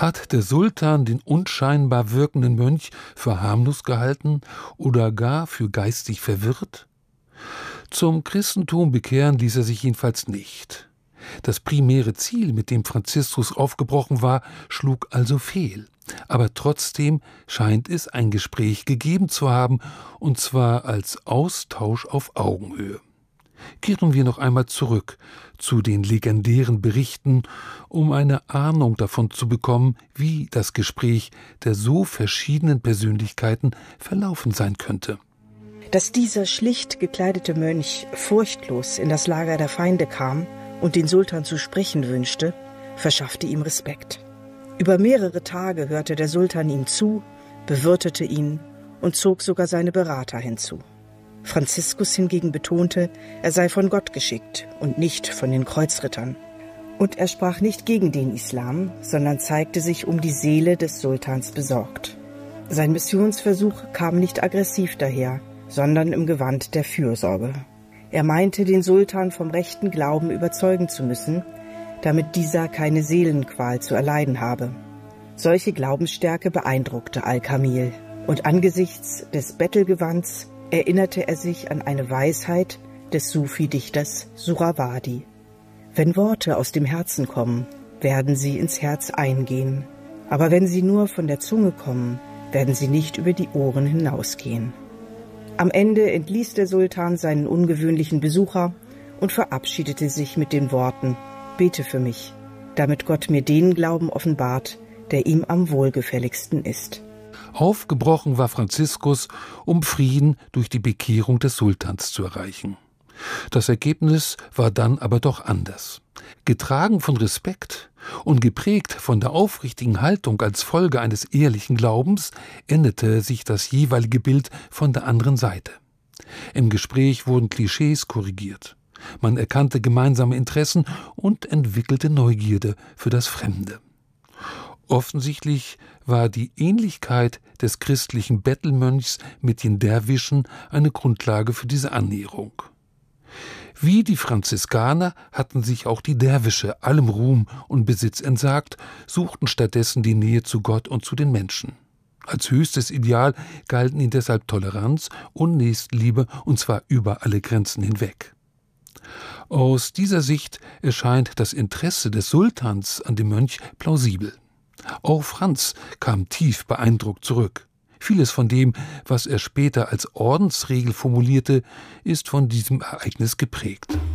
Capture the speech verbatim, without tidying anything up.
Hat der Sultan den unscheinbar wirkenden Mönch für harmlos gehalten oder gar für geistig verwirrt? Zum Christentum bekehren ließ er sich jedenfalls nicht. Das primäre Ziel, mit dem Franziskus aufgebrochen war, schlug also fehl. Aber trotzdem scheint es ein Gespräch gegeben zu haben, und zwar als Austausch auf Augenhöhe. Kehren wir noch einmal zurück zu den legendären Berichten, um eine Ahnung davon zu bekommen, wie das Gespräch der so verschiedenen Persönlichkeiten verlaufen sein könnte. Dass dieser schlicht gekleidete Mönch furchtlos in das Lager der Feinde kam und den Sultan zu sprechen wünschte, verschaffte ihm Respekt. Über mehrere Tage hörte der Sultan ihm zu, bewirtete ihn und zog sogar seine Berater hinzu. Franziskus hingegen betonte, er sei von Gott geschickt und nicht von den Kreuzrittern. Und er sprach nicht gegen den Islam, sondern zeigte sich um die Seele des Sultans besorgt. Sein Missionsversuch kam nicht aggressiv daher, sondern im Gewand der Fürsorge. Er meinte, den Sultan vom rechten Glauben überzeugen zu müssen, damit dieser keine Seelenqual zu erleiden habe. Solche Glaubensstärke beeindruckte Al-Kamil, und angesichts des Bettelgewands erinnerte er sich an eine Weisheit des Sufi-Dichters Surawadi. Wenn Worte aus dem Herzen kommen, werden sie ins Herz eingehen. Aber wenn sie nur von der Zunge kommen, werden sie nicht über die Ohren hinausgehen. Am Ende entließ der Sultan seinen ungewöhnlichen Besucher und verabschiedete sich mit den Worten: Bete für mich, damit Gott mir den Glauben offenbart, der ihm am wohlgefälligsten ist. Aufgebrochen war Franziskus, um Frieden durch die Bekehrung des Sultans zu erreichen. Das Ergebnis war dann aber doch anders. Getragen von Respekt und geprägt von der aufrichtigen Haltung als Folge eines ehrlichen Glaubens, änderte sich das jeweilige Bild von der anderen Seite. Im Gespräch wurden Klischees korrigiert. Man erkannte gemeinsame Interessen und entwickelte Neugierde für das Fremde. Offensichtlich war die Ähnlichkeit des christlichen Bettelmönchs mit den Derwischen eine Grundlage für diese Annäherung. Wie die Franziskaner hatten sich auch die Derwische allem Ruhm und Besitz entsagt, suchten stattdessen die Nähe zu Gott und zu den Menschen. Als höchstes Ideal galten ihnen deshalb Toleranz und Nächstenliebe, und zwar über alle Grenzen hinweg. Aus dieser Sicht erscheint das Interesse des Sultans an dem Mönch plausibel. Auch Franz kam tief beeindruckt zurück. Vieles von dem, was er später als Ordensregel formulierte, ist von diesem Ereignis geprägt.